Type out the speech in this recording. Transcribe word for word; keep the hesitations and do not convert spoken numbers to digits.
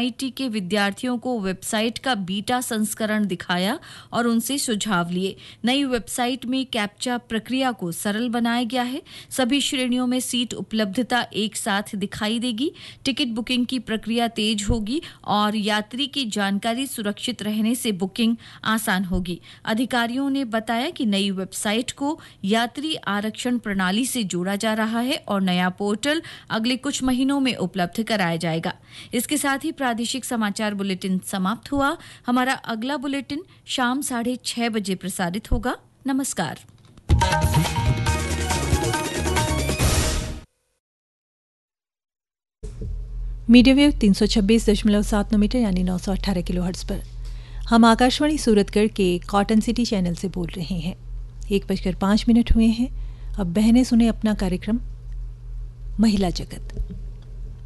MIT के विद्यार्थियों को वेबसाइट का बीटा संस्करण दिखाया और उनसे सुझाव लिए। नई वेबसाइट में कैप्चा प्रक्रिया को सरल बनाया गया है। सभी श्रेणियों में सीट उपलब्धता एक साथ दिखाई देगी। टिकट बुकिंग की प्रक्रिया तेज होगी और यात्री की जानकारी सुरक्षित रहने से बुकिंग आसान होगी। अधिकारियों ने बताया कि नई वेबसाइट को यात्री आरक्षण प्रणाली से जोड़ा जा रहा है और नया पोर्टल अगले कुछ महीनों में उपलब्ध कराया जाएगा। इसके साथ ही प्रादेशिक समाचार बुलेटिन समाप्त हुआ। हमारा अगला बुलेटिन शाम साढ़े छह बजे प्रसारित होगा। नमस्कार। मीडियम वेव तीन सौ छब्बीस दशमलव सात नौ मीटर यानी नौ सौ अठारह किलो हर्ट्ज पर हम आकाशवाणी सूरतगढ़ के कॉटन सिटी चैनल से बोल रहे हैं। एक बजकर पाँच मिनट हुए हैं। अब बहनें सुने अपना कार्यक्रम महिला जगत।